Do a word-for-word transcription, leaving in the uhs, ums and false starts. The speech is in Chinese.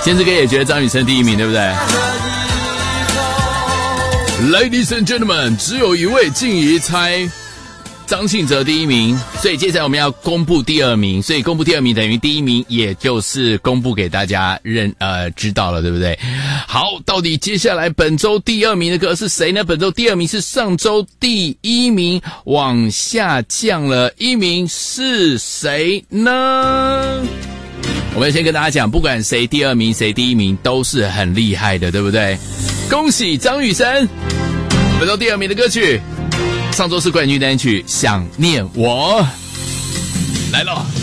先知哥也觉得张雨生第一名，对不对 ？Ladies and gentlemen， 只有一位静怡猜张信哲第一名，所以接下来我们要公布第二名，所以公布第二名等于第一名，也就是公布给大家认呃知道了，对不对？好，到底接下来本周第二名的歌是谁呢？本周第二名是上周第一名，往下降了一名，是谁呢？我们先跟大家讲，不管谁第二名谁第一名都是很厉害的，对不对？恭喜张雨生本周第二名的歌曲，上周是冠军单曲《想念我》来了。